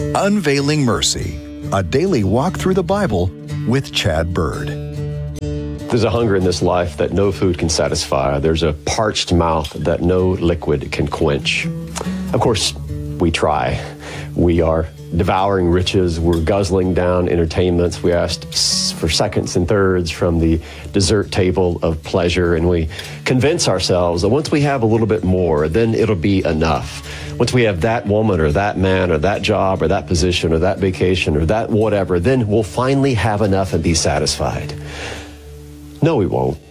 Unveiling Mercy, a daily walk through the Bible with Chad Bird. There's a hunger in this life that no food can satisfy. There's a parched mouth that no liquid can quench. Of course, we try. We are devouring riches. We're guzzling down entertainments. We asked for seconds and thirds from the dessert table of pleasure, and we convince ourselves that once we have a little bit more, then it'll be enough. Once we have that woman or that man or that job or that position or that vacation or that whatever, then we'll finally have enough and be satisfied. No, we won't.